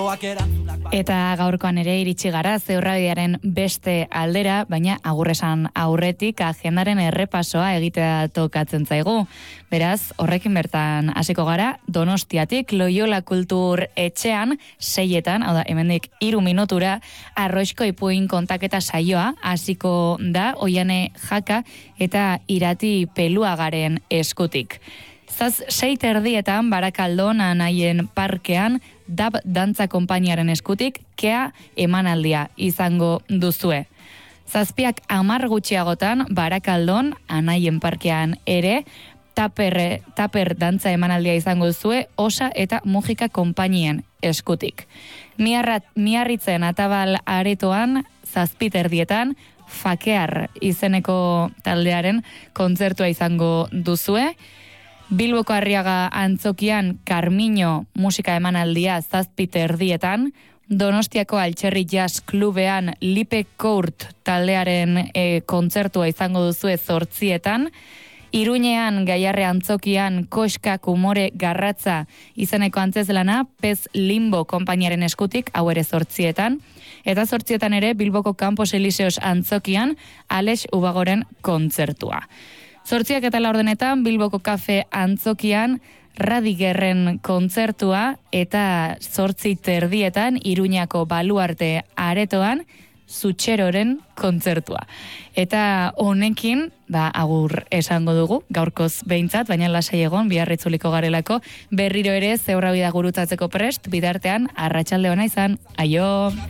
Eta gaurkoan ere iritsi gara Zeurrabidearen beste aldera, baina agurresan aurretik agendaren errepasoa egitea tokatzen zaigu. Beraz, horrekin bertan hasiko gara, Donostiatik Loyola Kultur etxean 6etan, hau da, hemendik 3 minutura, Arroizko ipuin kontaketa saioa hasiko da Oiane Jaka eta Irati Peluagaren eskutik. 6:30 Barakaldon Anaien parkean DAB dantza konpainiaren eskutik kea emanaldia izango duzue. 7:10 gutxiagotan Barakaldon Anaien parkean ere taper dantza emanaldia izango duzue Osa eta Mujika konpainien eskutik. Miarritzen Atabal aretoan 7:30 Fakear izeneko taldearen kontzertua izango duzue. Bilboko Arriaga antzokian Carmiño musika emanaldia 7:30, Donostiako Altxerri Jazz Klubean Lipe Court taldearen kontzertua izango duzue 8:00, Iruñean Gaiarre antzokian Koskak umore garratza izeneko antzezlana Pez Limbo konpainiaren eskutik, hau ere 8:00, eta 8:00 ere Bilboko Campos Elíseos antzokian Alex Ubagoren kontzertua. 8:04 Bilboko Kafe antzokian Radigerren kontzertua eta 8:30 Iruñako Baluarte aretoan Zutxeroren kontzertua. Eta honekin, agur esango dugu, gaurkoz behintzat, baina lasai egon, bihar itzuliko garelako, berriro ere Zeurrabida gurutzatzeko prest, bidartean, arratsalde ona izan, aio!